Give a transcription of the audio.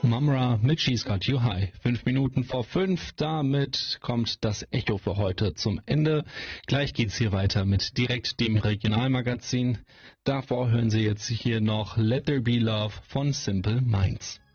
Mumra mit She's Got You High. 5 Minuten vor 5. Damit kommt das Echo für heute zum Ende. Gleich geht's hier weiter mit direkt dem Regionalmagazin. Davor hören Sie jetzt hier noch Let There Be Love von Simple Minds.